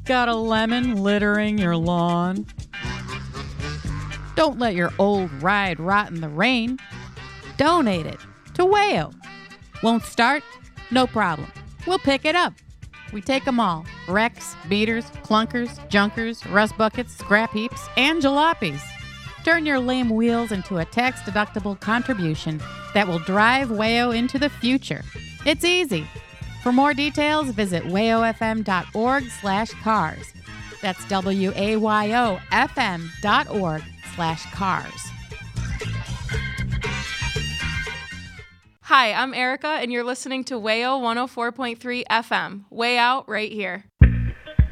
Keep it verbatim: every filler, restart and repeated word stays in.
Got a lemon littering your lawn? Don't let your old ride rot in the rain. Donate it to Wayo. Won't start? No problem. We'll pick it up. We take them all. Wrecks, beaters, clunkers, junkers, rust buckets, scrap heaps, and jalopies. Turn your lame wheels into a tax-deductible contribution that will drive Wayo into the future. It's easy. For more details, visit wayofm.org slash cars. That's W-A-Y-O-F-M dot org slash cars. Hi, I'm Erica, and you're listening to Wayo one oh four point three F M. Way out right here.